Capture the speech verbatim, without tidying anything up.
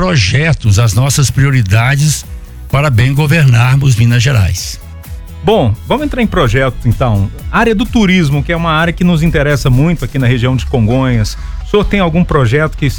projetos as nossas prioridades para bem governarmos Minas Gerais. Bom, vamos entrar em projetos então. Área do turismo, que é uma área que nos interessa muito aqui na região de Congonhas. O senhor tem algum projeto que